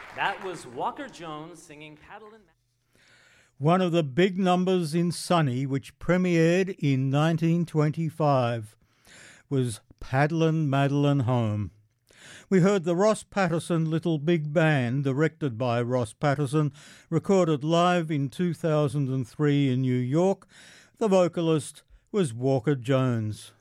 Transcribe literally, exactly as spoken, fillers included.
That was Walker Jones singing Paddlin'. One of the big numbers in Sunny, which premiered in nineteen twenty-five, was Paddlin' Madeline Home. We heard the Ross Patterson Little Big Band, directed by Ross Patterson, recorded live in two thousand three in New York. The vocalist was Walker Jones.